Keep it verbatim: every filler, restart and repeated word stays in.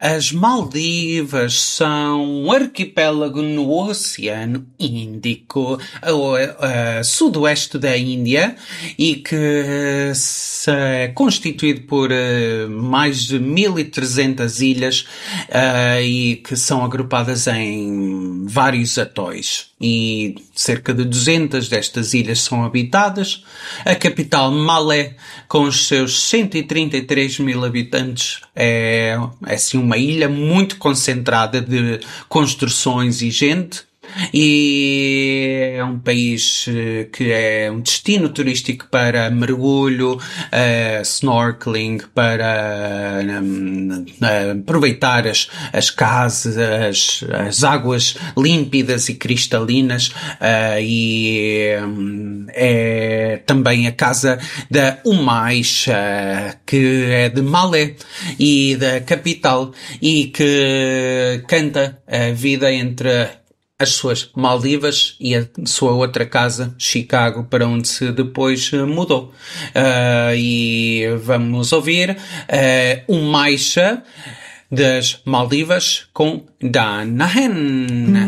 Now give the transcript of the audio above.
As Maldivas são um arquipélago no Oceano Índico, a, a sudoeste da Índia, e que é constituído por uh, mais de mil e trezentas ilhas uh, e que são agrupadas em vários atóis. E cerca de duzentas destas ilhas são habitadas. A capital, Malé, com os seus cento e trinta e três mil habitantes, é, é assim uma ilha muito concentrada de construções e gente. E é um país que é um destino turístico para mergulho, uh, snorkeling, para um, uh, aproveitar as, as casas, as, as águas límpidas e cristalinas, uh, e um, é também a casa da Umais, uh, que é de Malé e da capital, e que canta a vida entre as suas Maldivas e a sua outra casa, Chicago, para onde se depois mudou. Uh, e vamos ouvir uh, um Maisha das Maldivas com Dan Nahen.